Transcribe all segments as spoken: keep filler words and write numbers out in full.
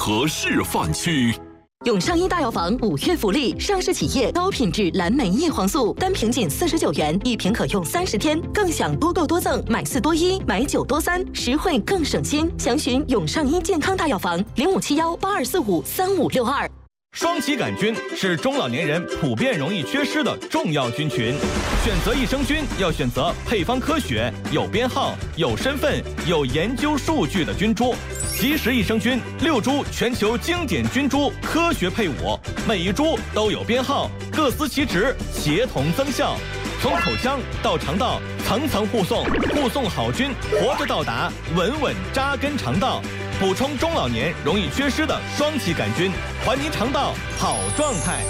河示范区。 永上医大药房五月福利，上市企业高品质蓝莓叶黄素，单瓶仅四十九元，一瓶可用三十天，更享多购多赠，买四多一，买九多三，实惠更省心。详询永上医健康大药房零五七幺八二四五三五六二。 双歧杆菌是中老年人普遍容易缺失的重要菌群，选择益生菌要选择配方科学、有编号、有身份、有研究数据的菌株。吉时益生菌六株全球经典菌株科学配伍，每一株都有编号，各司其职，协同增效。从口腔到肠道，层层护送，护送好菌活着到达，稳稳扎根肠道。补充中老年容易缺失的双歧杆菌，还您肠道好状态。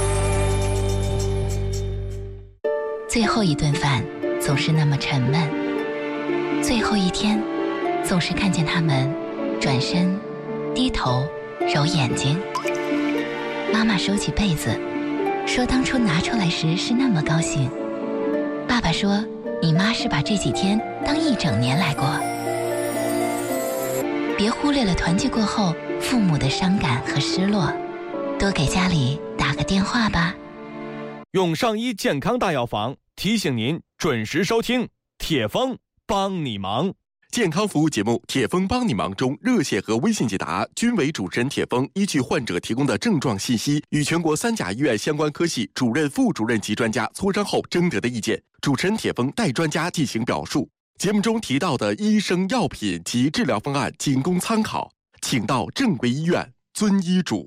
最后一顿饭总是那么沉闷，最后一天总是看见他们转身低头揉眼睛。妈妈收起被子说，当初拿出来时是那么高兴。爸爸说，你妈是把这几天当一整年来过。别忽略了团聚过后父母的伤感和失落，多给家里打个电话吧。 永上医健康大药房提醒您准时收听铁峰帮你忙。 健康服务节目《铁峰帮你忙》中，热线和微信解答均为主持人铁峰依据患者提供的症状信息，与全国三甲医院相关科系主任、副主任级专家磋商后征得的意见，主持人铁峰代专家进行表述。节目中提到的医生、药品及治疗方案仅供参考，请到正规医院遵医嘱。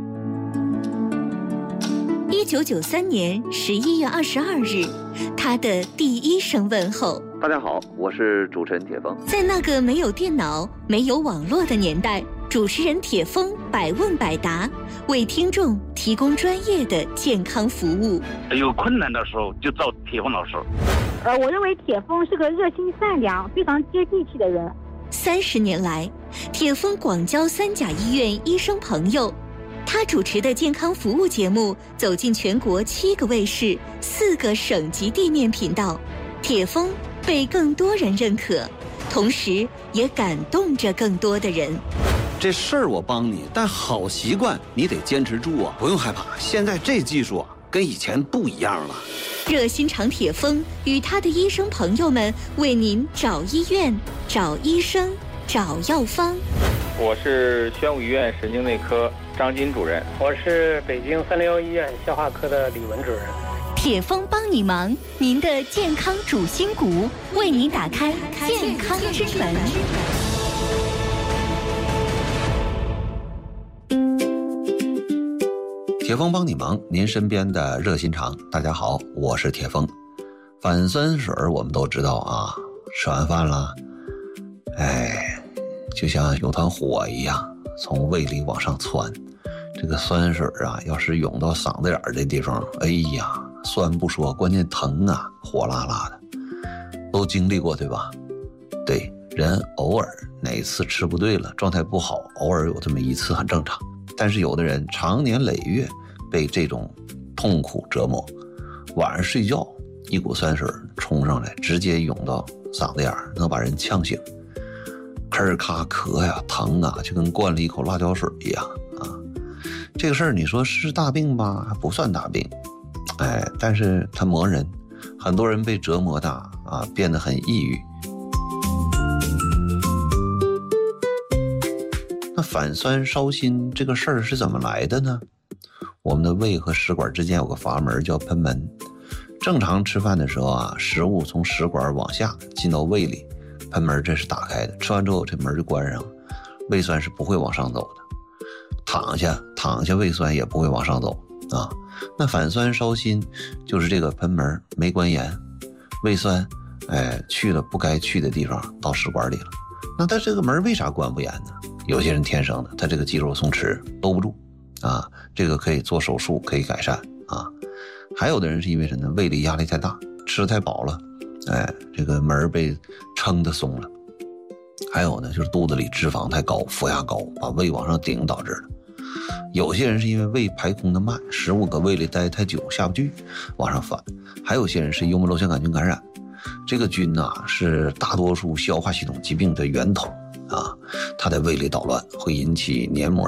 一九九三年十一月二十二日，他的第一声问候。 大家好，我是主持人铁峰。 在那个没有电脑、没有网络的年代，主持人铁峰百问百答，为听众提供专业的健康服务。 有困难的时候就找铁峰老师。 呃，我认为铁峰是个热心善良、非常接地气的人。 三十年来，铁峰广交三甲医院医生朋友。他主持的健康服务节目走进全国七个卫视、四个省级地面频道，铁峰被更多人认可，同时也感动着更多的人。 这事儿我帮你，但好习惯你得坚持住啊！不用害怕，现在这技术啊，跟以前不一样了。 热心肠铁峰与他的医生朋友们为您找医院、找医生、找药方。 我是宣武医院神经内科张金主任。 我是北京三零幺医院消化科的李文主任。 铁峰帮你忙，您的健康主心骨，为您打开健康之门。 铁峰帮你忙，您身边的热心肠。大家好，我是铁峰。反酸水我们都知道啊，吃完饭了，哎，就像有团火一样从胃里往上窜。这个酸水啊，要是涌到嗓子眼儿这地方，哎呀，酸不说，关键疼啊，火辣辣的。都经历过对吧？对，人偶尔哪次吃不对了，状态不好，偶尔有这么一次很正常。但是有的人长年累月被这种痛苦折磨，晚上睡觉一股酸水冲上来，直接涌到嗓子眼儿，能把人呛醒，咳咔咳呀，疼啊，就跟灌了一口辣椒水一样啊。这个事儿你说是大病吧，还不算大病，哎，但是它磨人，很多人被折磨大啊，变得很抑郁。那反酸烧心这个事儿是怎么来的呢？我们的胃和食管之间有个阀门叫贲门，正常吃饭的时候啊，食物从食管往下进到胃里，贲门这是打开的，吃完之后这门就关上了，胃酸是不会往上走的。躺下躺下胃酸也不会往上走啊。那反酸烧心就是这个贲门没关严，胃酸哎去了不该去的地方，到食管里了。那它这个门为啥关不严呢？有些人天生的，他这个肌肉松弛兜不住啊，这个可以做手术可以改善啊。还有的人是因为什么呢？胃里压力太大，吃得太饱了，哎，这个门被撑得松了。还有呢，就是肚子里脂肪太高，负压高，把胃往上顶导致的。有些人是因为胃排空的慢，食物搁胃里待太久下不去，往上翻。还有些人是幽门螺旋杆菌感染，这个菌呐、啊、是大多数消化系统疾病的源头啊，它在胃里捣乱，会引起黏膜